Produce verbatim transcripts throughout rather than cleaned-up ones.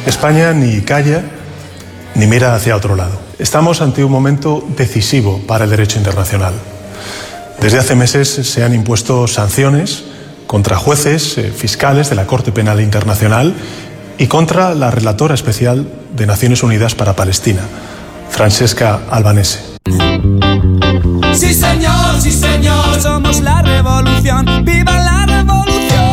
España ni calla ni mira hacia otro lado. Estamos ante un momento decisivo para el derecho internacional. Desde hace meses se han impuesto sanciones contra jueces, eh, fiscales de la Corte Penal Internacional y contra la relatora especial de Naciones Unidas para Palestina, Francesca Albanese. Sí señor, sí señor, somos la revolución, viva la revolución.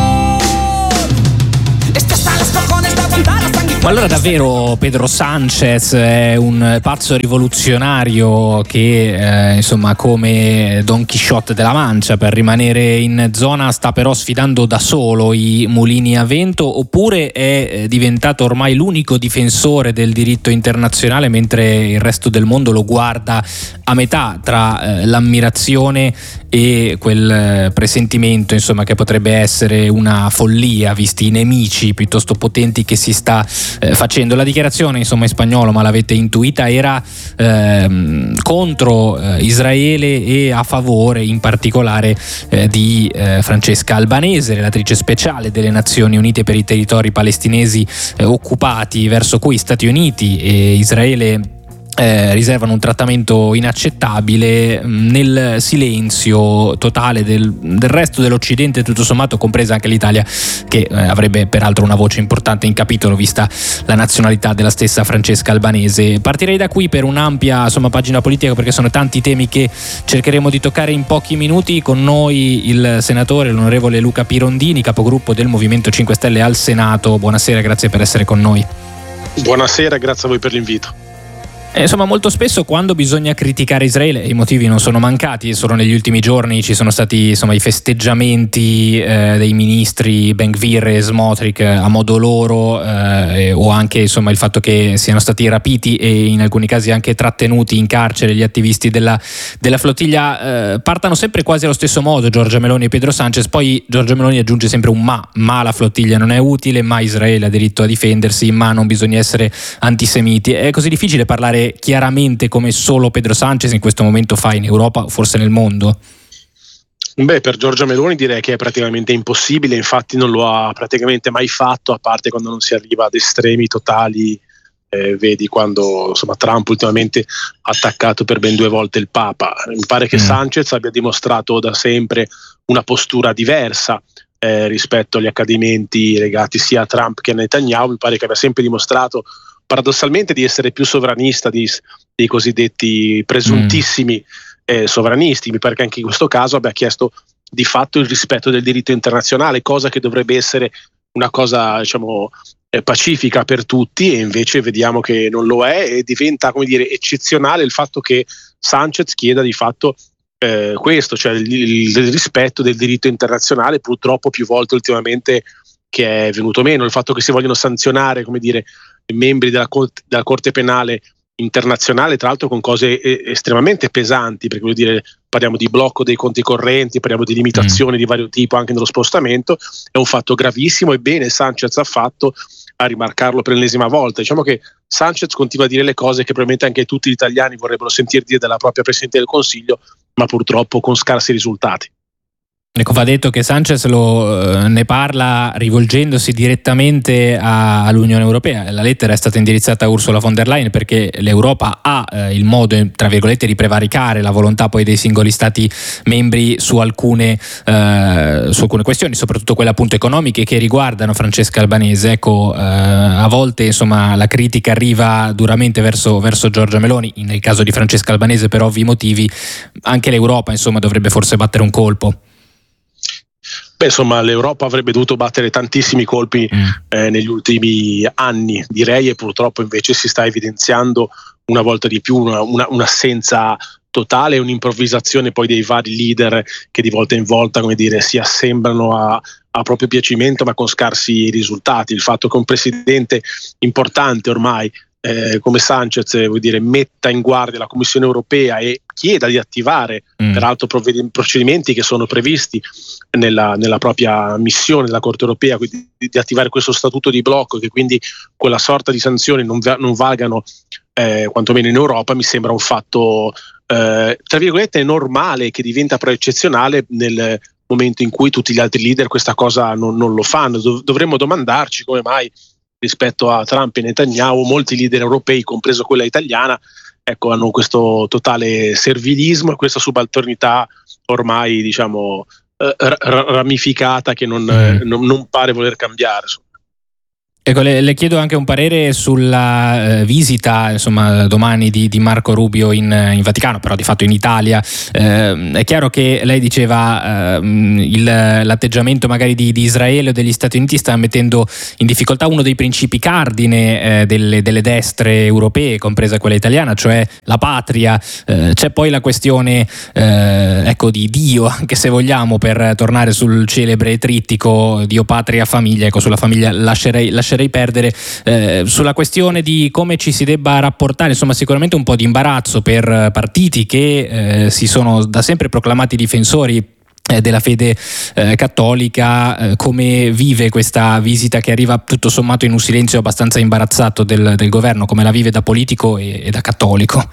Esto está a los cojones de aguantar hasta. Ma allora davvero Pedro Sánchez è un pazzo rivoluzionario che eh, insomma come Don Chisciotte della Mancia per rimanere in zona sta però sfidando da solo i mulini a vento, oppure è diventato ormai l'unico difensore del diritto internazionale mentre il resto del mondo lo guarda a metà tra eh, l'ammirazione e quel presentimento insomma che potrebbe essere una follia visti i nemici piuttosto potenti che si sta eh, facendo. La dichiarazione insomma in spagnolo, ma l'avete intuita, era ehm, contro eh, Israele e a favore in particolare eh, di eh, Francesca Albanese, relatrice speciale delle Nazioni Unite per i territori palestinesi eh, occupati, verso cui Stati Uniti e Israele Eh, riservano un trattamento inaccettabile nel silenzio totale del, del resto dell'Occidente, tutto sommato, compresa anche l'Italia, che eh, avrebbe peraltro una voce importante in capitolo vista la nazionalità della stessa Francesca Albanese. Partirei da qui per un'ampia insomma pagina politica, perché sono tanti temi che cercheremo di toccare in pochi minuti. Con noi il senatore, l'onorevole Luca Pirondini, capogruppo del Movimento cinque Stelle al Senato. Buonasera, grazie per essere con noi. Buonasera, grazie a voi per l'invito. Eh, insomma, molto spesso quando bisogna criticare Israele, i motivi non sono mancati, solo negli ultimi giorni ci sono stati insomma i festeggiamenti eh, dei ministri Ben-Gvir e Smotrich a modo loro, eh, o anche insomma il fatto che siano stati rapiti e in alcuni casi anche trattenuti in carcere gli attivisti della, della flottiglia. Eh, partano sempre quasi allo stesso modo Giorgia Meloni e Pedro Sánchez, poi Giorgia Meloni aggiunge sempre un ma, ma la flottiglia non è utile, ma Israele ha diritto a difendersi, ma non bisogna essere antisemiti. È così difficile parlare chiaramente come solo Pedro Sánchez in questo momento fa in Europa, forse nel mondo? Beh, per Giorgia Meloni direi che è praticamente impossibile, infatti non lo ha praticamente mai fatto, a parte quando non si arriva ad estremi totali, eh, vedi quando insomma Trump ultimamente ha attaccato per ben due volte il Papa. Mi pare che mm. Sánchez abbia dimostrato da sempre una postura diversa eh, rispetto agli accadimenti legati sia a Trump che a Netanyahu. Mi pare che abbia sempre dimostrato paradossalmente di essere più sovranista di, dei cosiddetti presuntissimi mm. eh, sovranisti. Mi pare che anche in questo caso abbia chiesto di fatto il rispetto del diritto internazionale, cosa che dovrebbe essere una cosa diciamo eh, pacifica per tutti, e invece vediamo che non lo è, e diventa, come dire, eccezionale il fatto che Sánchez chieda di fatto eh, questo, cioè il, il rispetto del diritto internazionale, purtroppo più volte ultimamente che è venuto meno. Il fatto che si vogliono sanzionare, come dire, i membri della, della Corte Penale Internazionale, tra l'altro con cose eh, estremamente pesanti, perché vuol dire parliamo di blocco dei conti correnti, parliamo di limitazioni mm. di vario tipo anche nello spostamento, è un fatto gravissimo, e bene Sánchez ha fatto a rimarcarlo per l'ennesima volta. Diciamo che Sánchez continua a dire le cose che probabilmente anche tutti gli italiani vorrebbero sentir dire dalla propria Presidente del Consiglio, ma purtroppo con scarsi risultati. Ecco, va detto che Sánchez lo, eh, ne parla rivolgendosi direttamente a, all'Unione Europea. La lettera è stata indirizzata a Ursula von der Leyen, perché l'Europa ha eh, il modo, tra virgolette, di prevaricare la volontà poi dei singoli stati membri su alcune, eh, su alcune questioni, soprattutto quelle appunto economiche che riguardano Francesca Albanese. Ecco, eh, a volte insomma la critica arriva duramente verso, verso Giorgia Meloni, nel caso di Francesca Albanese per ovvi motivi. Anche l'Europa insomma dovrebbe forse battere un colpo. Beh, insomma, l'Europa avrebbe dovuto battere tantissimi colpi mm. eh, negli ultimi anni, direi, e purtroppo invece si sta evidenziando una volta di più una, una, un'assenza totale, un'improvvisazione poi dei vari leader che di volta in volta, come dire, si assemblano a, a proprio piacimento, ma con scarsi risultati. Il fatto che un presidente importante ormai Eh, come Sánchez, vuol dire, metta in guardia la Commissione Europea e chieda di attivare mm. peraltro provved- procedimenti che sono previsti nella, nella propria missione della Corte Europea, quindi di, di attivare questo statuto di blocco, che quindi quella sorta di sanzioni non, va- non valgano eh, quantomeno in Europa, mi sembra un fatto eh, tra virgolette normale, che diventa però eccezionale nel momento in cui tutti gli altri leader questa cosa non, non lo fanno. Dov- dovremmo domandarci come mai rispetto a Trump e Netanyahu, molti leader europei, compreso quella italiana, ecco, hanno questo totale servilismo e questa subalternità ormai, diciamo, eh, ramificata che non, mm. non, non pare voler cambiare. Ecco, le, le chiedo anche un parere sulla eh, visita, insomma, domani di, di Marco Rubio in, in Vaticano, però di fatto in Italia. Eh, è chiaro che lei diceva eh, il, l'atteggiamento magari di, di Israele o degli Stati Uniti sta mettendo in difficoltà uno dei principi cardine eh, delle, delle destre europee, compresa quella italiana, cioè la patria. Eh, c'è poi la questione eh, ecco, di Dio, anche se vogliamo, per tornare sul celebre trittico Dio, patria, famiglia. Ecco, sulla famiglia lascerei, lascerei perdere. Eh, sulla questione di come ci si debba rapportare, insomma, sicuramente un po' di imbarazzo per partiti che eh, si sono da sempre proclamati difensori eh, della fede eh, cattolica. Eh, come vive questa visita che arriva tutto sommato in un silenzio abbastanza imbarazzato del, del governo, come la vive da politico e, e da cattolico?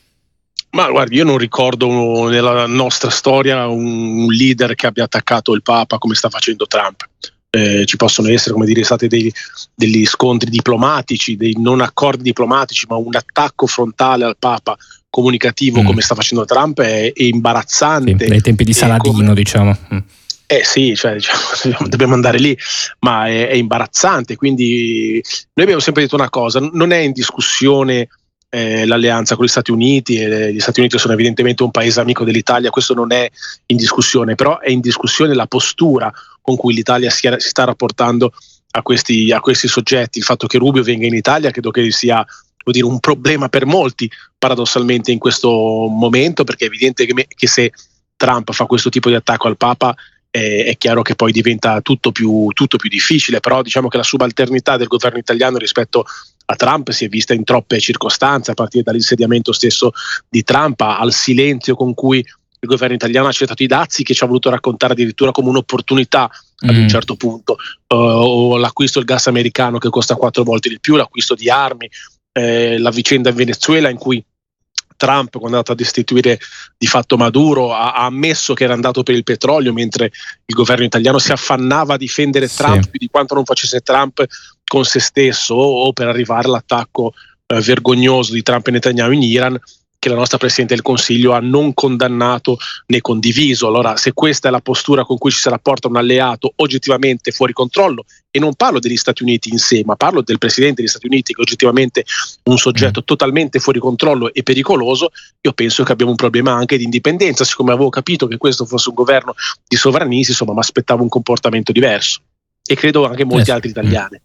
Ma guardi, io non ricordo nella nostra storia un, un leader che abbia attaccato il Papa come sta facendo Trump. Eh, ci possono essere, come dire, stati dei, degli scontri diplomatici, dei non accordi diplomatici, ma un attacco frontale al Papa comunicativo mm. come sta facendo Trump è, è imbarazzante. Sì, dai tempi di Saladino, come, diciamo. Mm. Eh sì, cioè, diciamo, dobbiamo andare lì, ma è, è imbarazzante. Quindi noi abbiamo sempre detto una cosa: non è in discussione Eh, l'alleanza con gli Stati Uniti, e gli Stati Uniti sono evidentemente un paese amico dell'Italia, questo non è in discussione, però è in discussione la postura con cui l'Italia si, si sta rapportando a questi, a questi soggetti. Il fatto che Rubio venga in Italia credo che sia, vuol dire, un problema per molti paradossalmente in questo momento, perché è evidente che, me, che se Trump fa questo tipo di attacco al Papa eh, è chiaro che poi diventa tutto più, tutto più difficile. Però diciamo che la subalternità del governo italiano rispetto a Trump si è vista in troppe circostanze, a partire dall'insediamento stesso di Trump al silenzio con cui il governo italiano ha accettato i dazi, che ci ha voluto raccontare addirittura come un'opportunità ad mm. un certo punto, uh, o l'acquisto del gas americano che costa quattro volte di più, l'acquisto di armi, eh, la vicenda in Venezuela in cui Trump, quando è andato a destituire di fatto Maduro, ha, ha ammesso che era andato per il petrolio, mentre il governo italiano si affannava a difendere Trump sì. più di quanto non facesse Trump con se stesso, o per arrivare all'attacco eh, vergognoso di Trump e Netanyahu in Iran, che la nostra Presidente del Consiglio ha non condannato né condiviso. Allora, se questa è la postura con cui ci si rapporta un alleato oggettivamente fuori controllo, e non parlo degli Stati Uniti in sé, ma parlo del Presidente degli Stati Uniti, che è oggettivamente un soggetto totalmente fuori controllo e pericoloso, io penso che abbiamo un problema anche di indipendenza. Siccome avevo capito che questo fosse un governo di sovranisti, insomma, mi aspettavo un comportamento diverso, e credo anche molti altri italiani.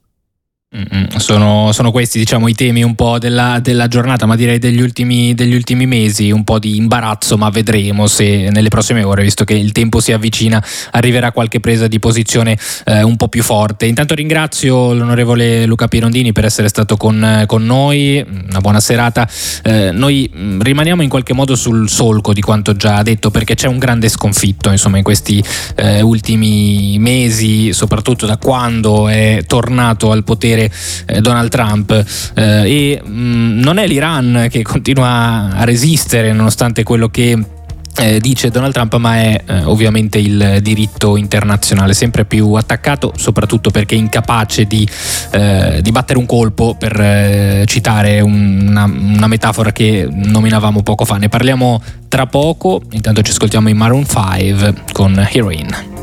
Sono, sono questi, diciamo, i temi un po' della, della giornata, ma direi degli ultimi, degli ultimi mesi, un po' di imbarazzo, ma vedremo se nelle prossime ore, visto che il tempo si avvicina, arriverà qualche presa di posizione eh, un po' più forte. Intanto ringrazio l'onorevole Luca Pirondini per essere stato con, con noi, una buona serata. Eh, noi rimaniamo in qualche modo sul solco di quanto già detto, perché c'è un grande sconfitto, insomma, in questi eh, ultimi mesi, soprattutto da quando è tornato al potere Donald Trump, eh, e mh, non è l'Iran che continua a resistere nonostante quello che eh, dice Donald Trump, ma è eh, ovviamente il diritto internazionale, sempre più attaccato, soprattutto perché incapace di, eh, di battere un colpo, per eh, citare una, una metafora che nominavamo poco fa. Ne parliamo tra poco, intanto ci ascoltiamo i Maroon five con Heroin.